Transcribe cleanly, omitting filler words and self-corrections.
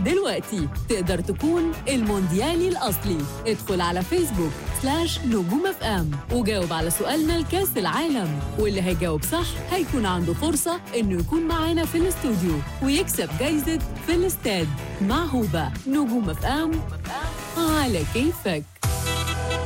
دلوقتي تقدر تكون المونديالي الأصلي. ادخل على فيسبوك /نجوم اف ام وجاوب على سؤالنا لكاس العالم، واللي هيجاوب صح هيكون عنده فرصة إنه يكون معانا في الاستوديو ويكسب جايزة في الاستاد. مع هوبا نجوم اف ام على كيفك.